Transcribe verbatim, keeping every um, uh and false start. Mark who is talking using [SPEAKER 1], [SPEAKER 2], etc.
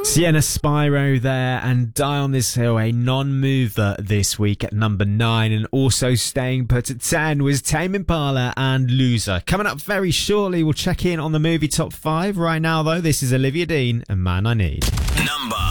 [SPEAKER 1] Sienna Spyro there, and Die on This Hill, a non-mover this week at number nine, and also staying put at ten was Tame Impala and Loser. Coming up very shortly, we'll check in on the movie top five. Right now, though, this is Olivia Dean and Man I Need.
[SPEAKER 2] Number